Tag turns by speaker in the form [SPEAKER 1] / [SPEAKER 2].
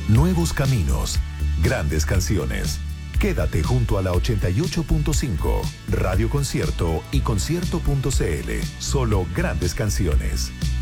[SPEAKER 1] nuevos caminos, grandes canciones. Quédate junto a la 88.5, Radio Concierto y concierto.cl. Solo grandes canciones.